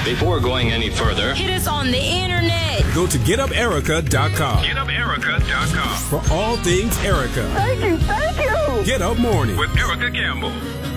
Before going any further, hit us on the internet. Go to GetUpErica.com. GetUpErica.com. For all things Erica. Thank you. Get Up Morning With Erica Campbell.